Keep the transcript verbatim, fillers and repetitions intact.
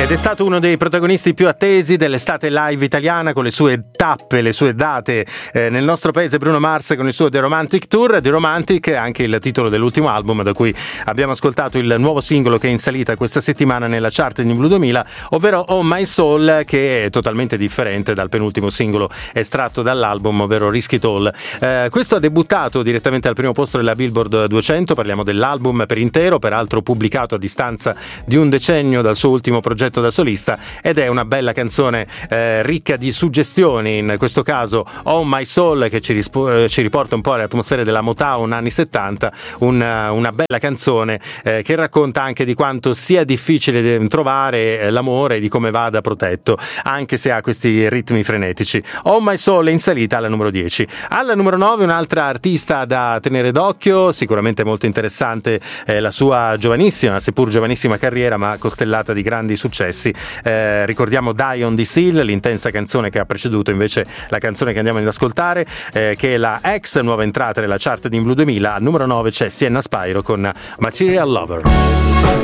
Ed è stato uno dei protagonisti più attesi dell'estate live italiana, con le sue tappe, le sue date eh, nel nostro paese. Bruno Mars con il suo The Romantic Tour. The Romantic è anche il titolo dell'ultimo album, da cui abbiamo ascoltato il nuovo singolo che è in salita questa settimana nella chart di Blu duemila, ovvero Oh My Soul, che è totalmente differente dal penultimo singolo estratto dall'album, ovvero Risk It All. Eh, questo ha debuttato direttamente al primo posto della Billboard duecento, parliamo dell'album per intero, peraltro pubblicato a distanza di un decennio dal suo ultimo progetto da solista, ed è una bella canzone eh, ricca di suggestioni, in questo caso Oh My Soul, che ci, rispo- ci riporta un po' alle atmosfere della Motown anni settanta, una, una bella canzone eh, che racconta anche di quanto sia difficile trovare eh, l'amore e di come vada protetto, anche se ha questi ritmi frenetici. Oh My Soul è in salita alla numero dieci. Alla numero nove un'altra artista da tenere d'occhio, sicuramente molto interessante eh, la sua giovanissima, seppur giovanissima carriera, ma costellata di grandi successi. Eh, ricordiamo Die on the Seal, l'intensa canzone che ha preceduto invece la canzone che andiamo ad ascoltare, eh, che è la ex nuova entrata nella chart di Blu duemila. Al numero nove c'è Sienna Spyro con Material Lover.